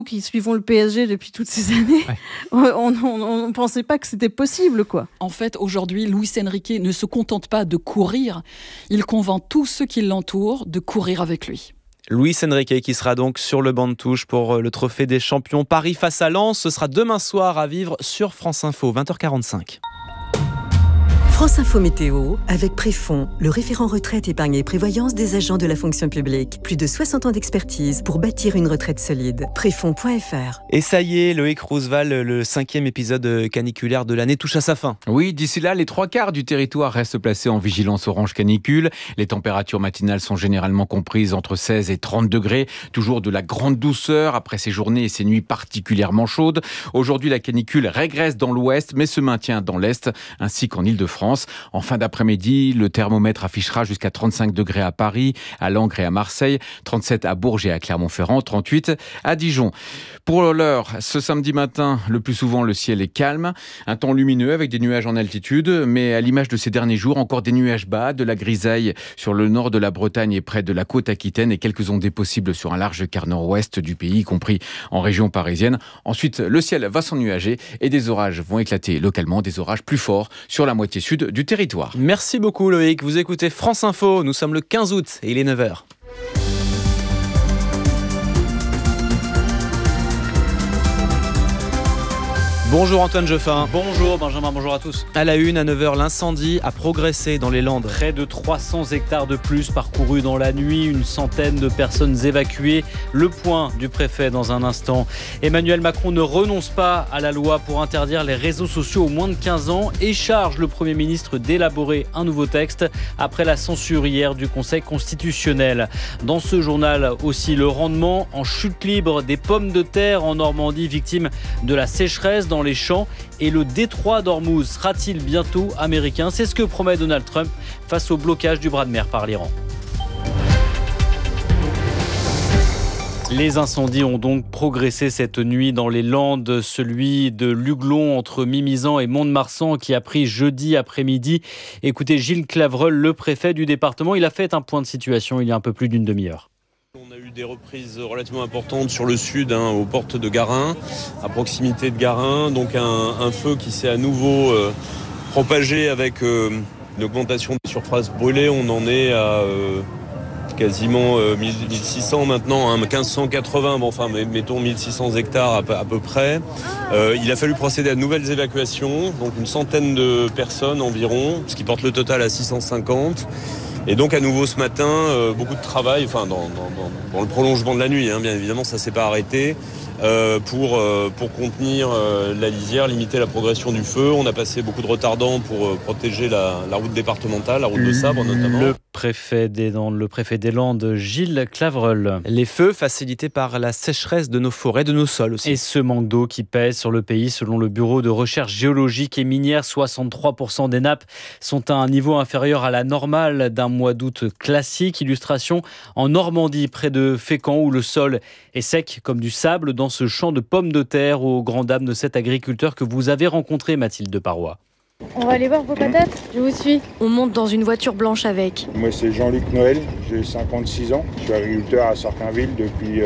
qui suivons le PSG depuis toutes ces années, on ne pensait pas que c'était possible, quoi. En fait, aujourd'hui, Luis Enrique ne se contente pas de courir, il convainc tous ceux qui l'entourent de courir avec lui. Luis Enrique qui sera donc sur le banc de touche pour le trophée des champions Paris face à Lens. Ce sera demain soir à vivre sur France Info, 20h45. France Info Météo, avec Préfond, le référent retraite, épargne et prévoyance des agents de la fonction publique. Plus de 60 ans d'expertise pour bâtir une retraite solide. Préfond.fr. Et ça y est, Loïc Roosevelt, le 5e épisode caniculaire de l'année touche à sa fin. Oui, d'ici là, les 3/4 du territoire restent placés en vigilance orange canicule. Les températures matinales sont généralement comprises entre 16 et 30 degrés. Toujours de la grande douceur après ces journées et ces nuits particulièrement chaudes. Aujourd'hui, la canicule régresse dans l'ouest, mais se maintient dans l'est, ainsi qu'en Île-de-France. En fin d'après-midi, le thermomètre affichera jusqu'à 35 degrés à Paris, à Langres et à Marseille, 37 à Bourges et à Clermont-Ferrand, 38 à Dijon. Pour l'heure, ce samedi matin, le plus souvent, le ciel est calme. Un temps lumineux avec des nuages en altitude, mais à l'image de ces derniers jours, encore des nuages bas, de la grisaille sur le nord de la Bretagne et près de la côte aquitaine et quelques ondées possibles sur un large quart nord-ouest du pays, y compris en région parisienne. Ensuite, le ciel va s'ennuager et des orages vont éclater localement, des orages plus forts sur la moitié sud du territoire. Merci beaucoup Loïc, vous écoutez France Info, nous sommes le 15 août et il est 9h. Bonjour Antoine Jeffin. Bonjour Benjamin, bonjour à tous. À la une, à 9h, l'incendie a progressé dans les Landes. Près de 300 hectares de plus parcourus dans la nuit, une centaine de personnes évacuées. Le point du préfet dans un instant. Emmanuel Macron ne renonce pas à la loi pour interdire les réseaux sociaux aux moins de 15 ans et charge le Premier ministre d'élaborer un nouveau texte après la censure hier du Conseil constitutionnel. Dans ce journal aussi, le rendement en chute libre des pommes de terre en Normandie, victime de la sécheresse dans les champs, et le détroit d'Ormuz sera-t-il bientôt américain ? C'est ce que promet Donald Trump face au blocage du bras de mer par l'Iran. Les incendies ont donc progressé cette nuit dans les Landes, celui de Luglon entre Mimizan et Mont-de-Marsan qui a pris jeudi après-midi. Écoutez Gilles Clavreul, le préfet du département, il a fait un point de situation il y a un peu plus d'une demi-heure. On a eu des reprises relativement importantes sur le sud, aux portes de Garin, à proximité de Garin. Donc un feu qui s'est à nouveau propagé avec une augmentation des surfaces brûlées. On en est à quasiment 1600 maintenant, 1580, mettons 1600 hectares à peu près. Il a fallu procéder à de nouvelles évacuations, donc une centaine de personnes environ, ce qui porte le total à 650. Et donc à nouveau ce matin, beaucoup de travail, dans le prolongement de la nuit, bien évidemment ça ne s'est pas arrêté, pour contenir la lisière, limiter la progression du feu. On a passé beaucoup de retardants pour protéger la route départementale, la route de Sabre notamment. Le préfet des Landes, Gilles Clavreul. Les feux facilités par la sécheresse de nos forêts, de nos sols aussi. Et ce manque d'eau qui pèse sur le pays, selon le Bureau de recherche géologique et minière, 63% des nappes sont à un niveau inférieur à la normale d'un mois d'août classique. Illustration en Normandie, près de Fécamp, où le sol est sec comme du sable dans ce champ de pommes de terre, aux grandes dames de cet agriculteur que vous avez rencontré, Mathilde Parois. On va aller voir vos patates, je vous suis. On monte dans une voiture blanche avec. Moi c'est Jean-Luc Noël, j'ai 56 ans. Je suis agriculteur à Sarquinville depuis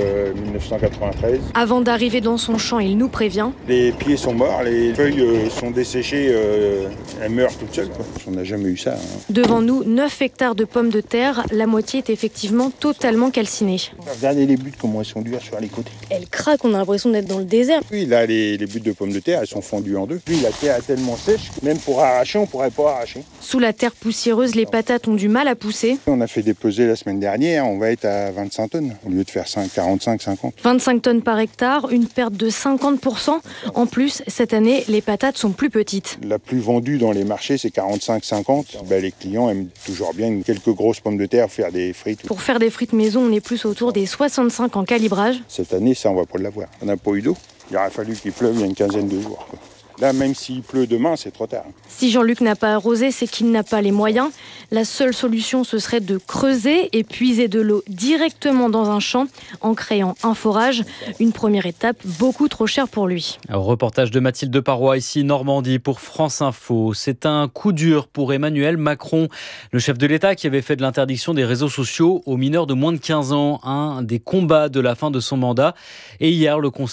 1993. Avant d'arriver dans son champ, il nous prévient. Les pieds sont morts, les feuilles sont desséchées, elles meurent toutes seules. On n'a jamais eu ça. Devant nous, 9 hectares de pommes de terre. La moitié est effectivement totalement calcinée. Regardez les buttes, comment elles sont dures sur les côtés. Elles craquent, on a l'impression d'être dans le désert. Oui, là les buttes de pommes de terre, elles sont fendues en deux. Puis la terre est tellement sèche, même pour arracher, on pourrait pas arracher. Sous la terre poussiéreuse, les patates ont du mal à pousser. On a fait des pesées la semaine dernière, on va être à 25 tonnes, au lieu de faire 45-50. 25 tonnes par hectare, une perte de 50%. En plus, cette année, les patates sont plus petites. La plus vendue dans les marchés, c'est 45-50. Les clients aiment toujours bien quelques grosses pommes de terre, faire des frites. Pour faire des frites maison, on est plus autour des 65 en calibrage. Cette année, ça, on va pas l'avoir. On n'a pas eu d'eau. Il aurait fallu qu'il pleuve il y a une quinzaine de jours. Là, même s'il pleut demain, c'est trop tard. Si Jean-Luc n'a pas arrosé, c'est qu'il n'a pas les moyens. La seule solution, ce serait de creuser et puiser de l'eau directement dans un champ en créant un forage. Une première étape beaucoup trop chère pour lui. Un reportage de Mathilde Parois, ici Normandie, pour France Info. C'est un coup dur pour Emmanuel Macron, le chef de l'État qui avait fait de l'interdiction des réseaux sociaux aux mineurs de moins de 15 ans, un des combats de la fin de son mandat. Et hier, le Conseil